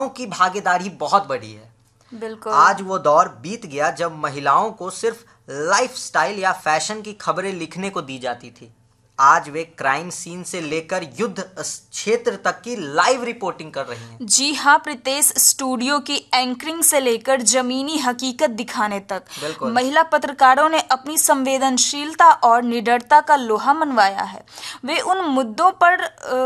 की भागीदारी बहुत बड़ी है। बिल्कुल। आज वो दौर बीत गया जब महिलाओं को सिर्फ लाइफस्टाइल या फैशन की खबरें लिखने को दी जाती थी। आज वे क्राइम सीन से लेकर युद्ध क्षेत्र तक की लाइव रिपोर्टिंग कर रही हैं। जी हाँ प्रीतेश, स्टूडियो की एंकरिंग से लेकर जमीनी हकीकत दिखाने तक महिला पत्रकारों ने अपनी संवेदनशीलता और निडरता का लोहा मनवाया है। वे उन मुद्दों पर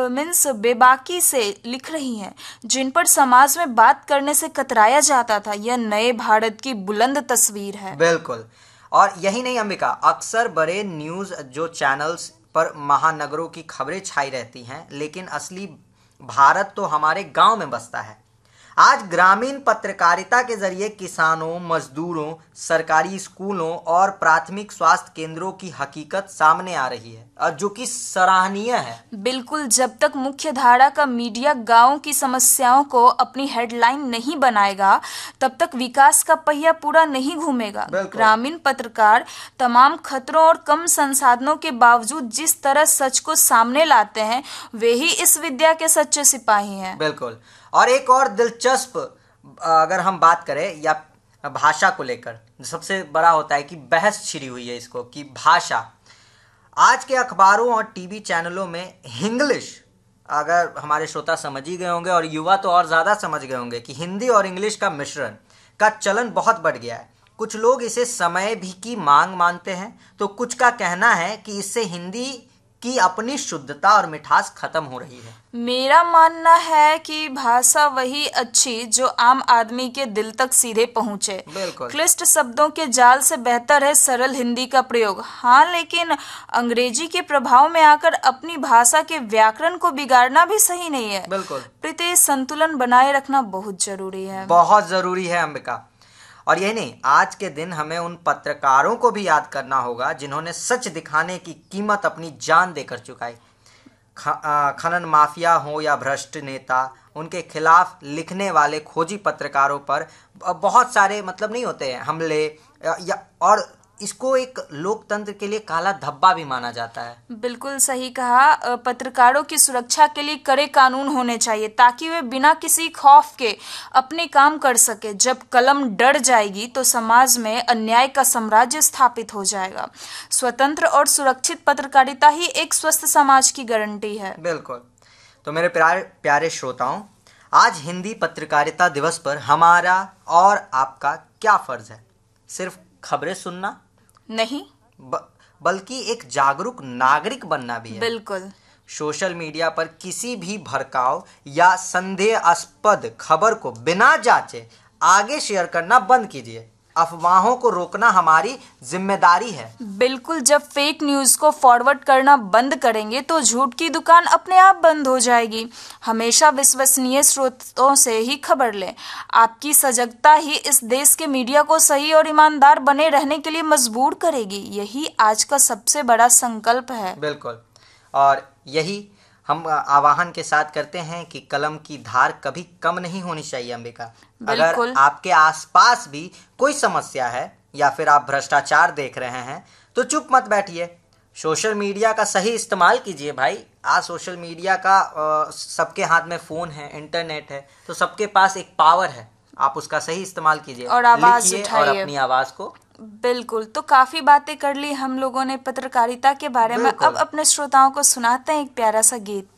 बेबाकी से लिख रही हैं जिन पर समाज में बात करने से कतराया जाता था। यह नए भारत की बुलंद तस्वीर है। बिल्कुल। और यही नहीं अंबिका, अक्सर बड़े न्यूज जो चैनल्स पर महानगरों की खबरें छाई रहती हैं, लेकिन असली भारत तो हमारे गांव में बसता है। आज ग्रामीण पत्रकारिता के जरिए किसानों, मजदूरों, सरकारी स्कूलों और प्राथमिक स्वास्थ्य केंद्रों की हकीकत सामने आ रही है, और जो कि सराहनीय है। बिल्कुल। जब तक मुख्य धारा का मीडिया गांव की समस्याओं को अपनी हेडलाइन नहीं बनाएगा, तब तक विकास का पहिया पूरा नहीं घूमेगा। ग्रामीण पत्रकार तमाम खतरों और कम संसाधनों के बावजूद जिस तरह सच को सामने लाते हैं, वे ही इस विद्या के सच्चे सिपाही हैं। बिल्कुल। और एक और दिलचस्प अगर हम बात करें या भाषा को लेकर, सबसे बड़ा होता है कि बहस छिड़ी हुई है इसको कि भाषा। आज के अखबारों और टीवी चैनलों में इंग्लिश, अगर हमारे श्रोता समझ ही गए होंगे और युवा तो और ज़्यादा समझ गए होंगे कि हिंदी और इंग्लिश का मिश्रण का चलन बहुत बढ़ गया है। कुछ लोग इसे समय भी की मांग मानते हैं, तो कुछ का कहना है कि इससे हिंदी की अपनी शुद्धता और मिठास खत्म हो रही है। मेरा मानना है कि भाषा वही अच्छी जो आम आदमी के दिल तक सीधे पहुंचे। क्लिष्ट शब्दों के जाल से बेहतर है सरल हिंदी का प्रयोग। हाँ, लेकिन अंग्रेजी के प्रभाव में आकर अपनी भाषा के व्याकरण को बिगाड़ना भी सही नहीं है। बिल्कुल। प्रीति, संतुलन बनाए रखना बहुत जरूरी है। बहुत जरूरी है अंबिका। और यही नहीं, आज के दिन हमें उन पत्रकारों को भी याद करना होगा जिन्होंने सच दिखाने की कीमत अपनी जान देकर चुकाई। खनन माफिया हो या भ्रष्ट नेता, उनके खिलाफ लिखने वाले खोजी पत्रकारों पर बहुत सारे नहीं होते हैं हमले, और इसको एक लोकतंत्र के लिए काला धब्बा भी माना जाता है। बिल्कुल सही कहा। पत्रकारों की सुरक्षा के लिए कड़े कानून होने चाहिए ताकि वे बिना किसी खौफ के अपने काम कर सके। जब कलम डर जाएगी तो समाज में अन्याय का साम्राज्य स्थापित हो जाएगा। स्वतंत्र और सुरक्षित पत्रकारिता ही एक स्वस्थ समाज की गारंटी है। बिल्कुल। तो मेरे प्यारे श्रोताओं, आज हिंदी पत्रकारिता दिवस पर हमारा और आपका क्या फर्ज है? सिर्फ खबरें सुनना नहीं, बल्कि एक जागरूक नागरिक बनना भी है। बिल्कुल। सोशल मीडिया पर किसी भी भड़काऊ या संदेहास्पद खबर को बिना जांचे आगे शेयर करना बंद कीजिए। अफवाहों को रोकना हमारी जिम्मेदारी है। बिल्कुल। जब फेक न्यूज को फॉरवर्ड करना बंद करेंगे तो झूठ की दुकान अपने आप बंद हो जाएगी। हमेशा विश्वसनीय स्रोतों से ही खबर लें। आपकी सजगता ही इस देश के मीडिया को सही और ईमानदार बने रहने के लिए मजबूर करेगी। यही आज का सबसे बड़ा संकल्प है। बिल्कुल। और यही हम आह्वान के साथ करते हैं कि कलम की धार कभी कम नहीं होनी चाहिए अंबिका। अगर आपके आसपास भी कोई समस्या है या फिर आप भ्रष्टाचार देख रहे हैं तो चुप मत बैठिए। सोशल मीडिया का सही इस्तेमाल कीजिए भाई। आज सोशल मीडिया का सबके हाथ में फ़ोन है, इंटरनेट है, तो सबके पास एक पावर है। आप उसका सही इस्तेमाल कीजिए और आवाज उठाइए और अपनी आवाज़ को। बिल्कुल। तो काफी बातें कर ली हम लोगों ने पत्रकारिता के बारे में। अब अपने श्रोताओं को सुनाते हैं एक प्यारा सा गीत।